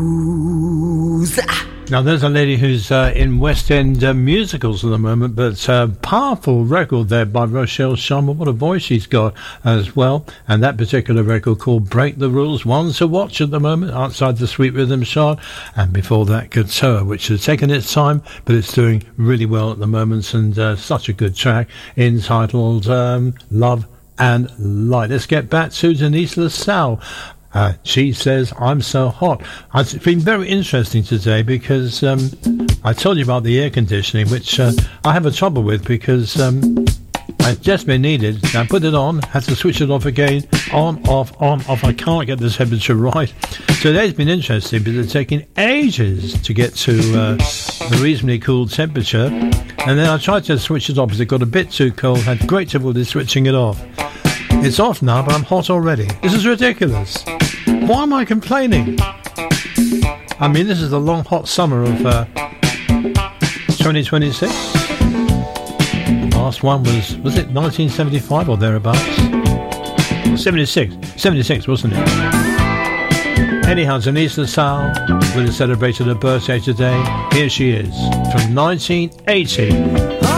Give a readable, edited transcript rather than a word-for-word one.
Now, there's a lady who's in West End musicals at the moment, but powerful record there by Rochelle Sharma. What a voice she's got as well. And that particular record called Break the Rules, one to watch at the moment outside the Sweet Rhythm chart. And before that, Guitar, which has taken its time, but it's doing really well at the moment. And such a good track entitled Love and Light. Let's get back to Denise LaSalle. She says, I'm so hot. It's been very interesting today because I told you about the air conditioning, which I have a trouble with because it's just been needed. I put it on, had to switch it off again, on, off, I can't get the temperature right. Today's been interesting because it's taking ages to get to a reasonably cool temperature. And then I tried to switch it off because it got a bit too cold, had great difficulty switching it off. It's off now, but I'm hot already. This is ridiculous. Why am I complaining? I mean, this is the long, hot summer of 2026. Last one was it 1975 or thereabouts? 76, wasn't it? Anyhow, Denise LaSalle would have celebrated her birthday today. Here she is, from 1980.